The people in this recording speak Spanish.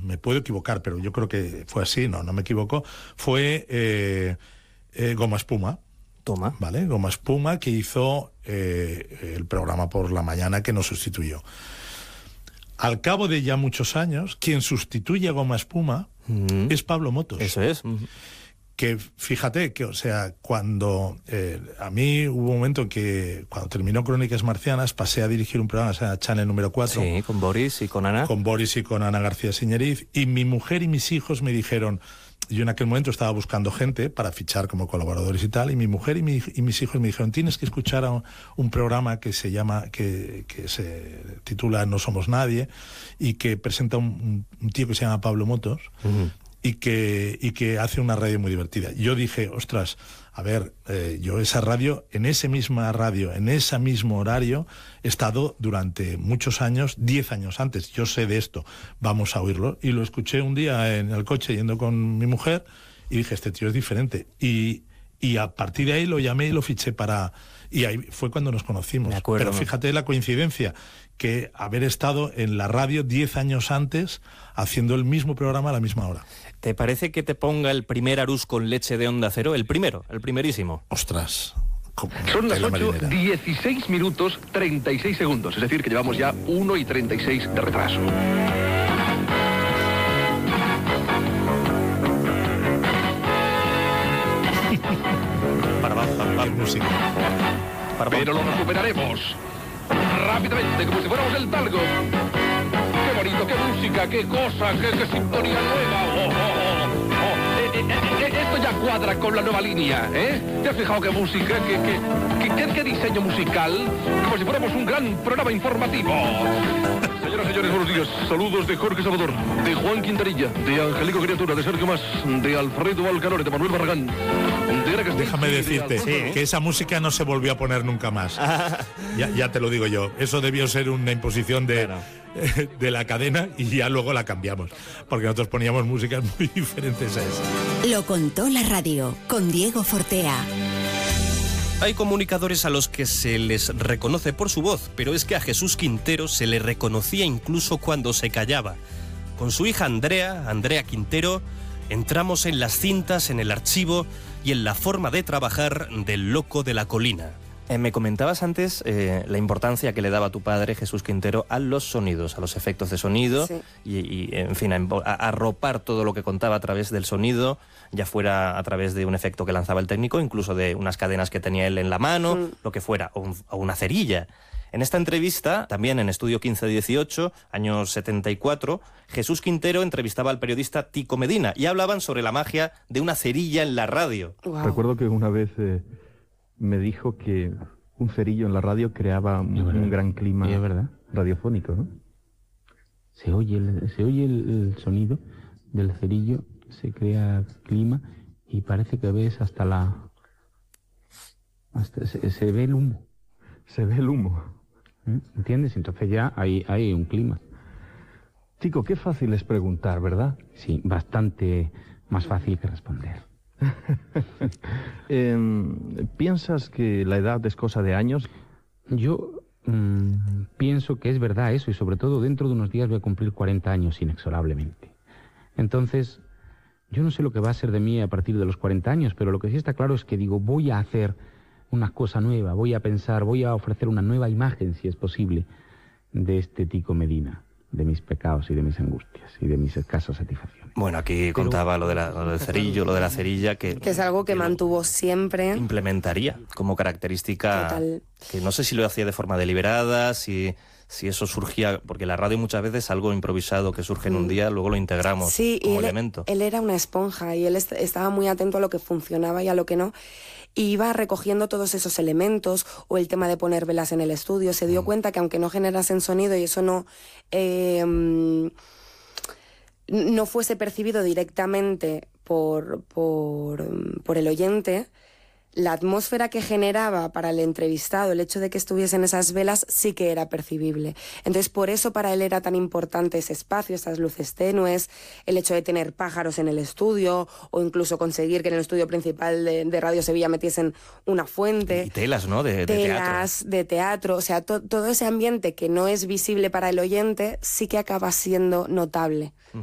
me puedo equivocar, pero yo creo que fue así, no me equivoco, fue Goma Espuma. Toma. ¿Vale? Goma Espuma, que hizo el programa por la mañana que nos sustituyó. Al cabo de ya muchos años, quien sustituye a Goma Espuma es Pablo Motos. Eso es. Que fíjate que, o sea, cuando a mí hubo un momento en que cuando terminó Crónicas Marcianas pasé a dirigir un programa, o sea, Channel número 4. Sí, con Boris y con Ana. Con Boris y con Ana García Siñeriz, y mi mujer y mis hijos me dijeron, yo en aquel momento estaba buscando gente para fichar como colaboradores y tal, y mi mujer y mis hijos me dijeron, tienes que escuchar a un programa que se llama, que se titula No Somos Nadie, y que presenta un tío que se llama Pablo Motos, y que hace una radio muy divertida. Yo dije, ostras, a ver, yo esa radio, en ese mismo horario, he estado durante muchos años, 10 años antes, yo sé de esto, vamos a oírlo. Y lo escuché un día en el coche yendo con mi mujer, y dije, este tío es diferente. Y a partir de ahí lo llamé y lo fiché para... Y ahí fue cuando nos conocimos. De acuerdo. Pero fíjate la coincidencia, que haber estado en la radio 10 años antes, haciendo el mismo programa a la misma hora. ¿Te parece que te ponga el primer Arús con leche de Onda Cero? El primerísimo. Ostras. Son las 8:16 minutos 36 segundos, es decir, que llevamos ya 1:36 de retraso. Música. Pero lo recuperaremos rápidamente, como si fuéramos el talgo. Qué bonito, qué música, qué cosa, qué sintonía nueva. Esto ya cuadra con la nueva línea, ¿eh? ¿Te has fijado qué música, qué diseño musical? Como si fuéramos un gran programa informativo. Señoras y señores, buenos días. Saludos de Jorge Salvador, de Juan Quintanilla, de Angelico Criatura, de Sergio Mas, de Alfredo Alcanore, de Manuel Barragán. Déjame decirte que esa música no se volvió a poner nunca más. Ya te lo digo yo. Eso debió ser una imposición de la cadena, y ya luego la cambiamos, porque nosotros poníamos músicas muy diferentes a esa. Lo contó la radio con Diego Fortea. Hay comunicadores a los que se les reconoce por su voz, pero es que a Jesús Quintero se le reconocía incluso cuando se callaba. Con su hija Andrea Quintero, entramos en las cintas, en el archivo y en la forma de trabajar del Loco de la Colina. Me comentabas antes la importancia que le daba tu padre, Jesús Quintero, a los sonidos, a los efectos de sonido, sí. y en fin, a arropar todo lo que contaba a través del sonido, ya fuera a través de un efecto que lanzaba el técnico, incluso de unas cadenas que tenía él en la mano, lo que fuera, o una cerilla. En esta entrevista, también en Estudio 1518, año 74, Jesús Quintero entrevistaba al periodista Tico Medina y hablaban sobre la magia de una cerilla en la radio. Wow. Recuerdo que una vez me dijo que un cerillo en la radio creaba un gran clima radiofónico, ¿no? Se oye el sonido del cerillo, se crea clima y parece que ves se ve el humo. Se ve el humo. ¿Entiendes? Entonces ya hay un clima. Chico, qué fácil es preguntar, ¿verdad? Sí, bastante más fácil que responder. ¿Piensas que la edad es cosa de años? Yo pienso que es verdad eso, y sobre todo dentro de unos días voy a cumplir 40 años inexorablemente. Entonces, yo no sé lo que va a ser de mí a partir de los 40 años, pero lo que sí está claro es que digo, voy a hacer una cosa nueva, voy a pensar, voy a ofrecer una nueva imagen, si es posible, de este Tico Medina, de mis pecados y de mis angustias y de mis escasas satisfacciones. Bueno, aquí contaba lo del cerillo, lo de la cerilla, que es algo que mantuvo siempre. Implementaría como característica. Total. Que no sé si lo hacía de forma deliberada, si eso surgía, porque la radio muchas veces algo improvisado que surge en un día, luego lo integramos como elemento. Él era una esponja y él estaba muy atento a lo que funcionaba y a lo que no. Y iba recogiendo todos esos elementos, o el tema de poner velas en el estudio. Se dio cuenta que aunque no generasen sonido y eso no fuese percibido directamente por el oyente, la atmósfera que generaba para el entrevistado, el hecho de que estuviesen esas velas, sí que era percibible. Entonces, por eso para él era tan importante ese espacio, esas luces tenues, el hecho de tener pájaros en el estudio, o incluso conseguir que en el estudio principal de Radio Sevilla metiesen una fuente. Y telas, ¿no? Telas de teatro. O sea, todo ese ambiente que no es visible para el oyente, sí que acaba siendo notable.